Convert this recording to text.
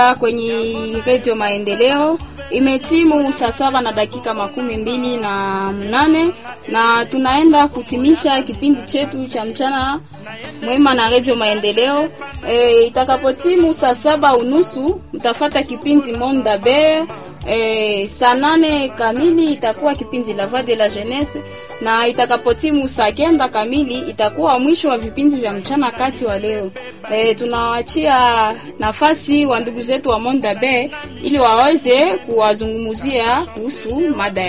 kwenye Radio Maendeleo. Imetimu saa 7 na dakika 28 na tunaenda kutimisha kipindi chetu cha mchana mwema na Radio Maendeleo. Itakapotimu saa 7:30 mtafata kipindi Monde Be. Saa 8 kamili itakuwa kipindi La Voix de la Jeunesse, na itakapotimu saa 9 kamili itakuwa mwisho wa vipindi vya mchana kati wa leo. Tunawaachia nafasi wa ndugu zetu wa Monde Be ili waweze kuwazungumzia kuhusu mada